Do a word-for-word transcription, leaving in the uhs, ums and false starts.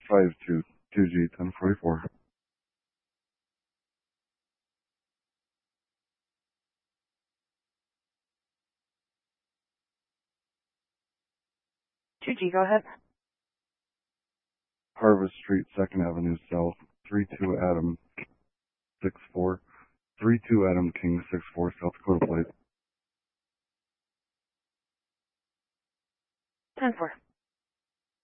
five two two G ten forty-four. two G, go ahead. Harvest Street, second Avenue South, three two Adam six four. three two Adam King six four, South Dakota Plate. ten four.